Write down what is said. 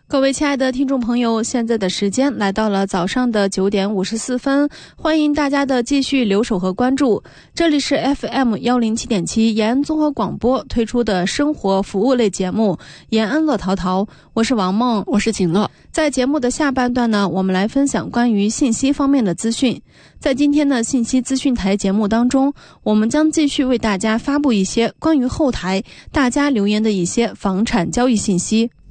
各位亲爱的听众朋友，现在的时间来到了早上的9点54分，欢迎大家的继续留守和关注。这里是 FM107.7 延安综合广播推出的生活服务类节目延安乐淘淘，我是王梦， 我是景乐。 在节目的下半段呢，我们来分享关于信息方面的资讯。在今天的信息资讯台节目当中，我们将继续为大家发布一些关于后台大家留言的一些房产交易信息。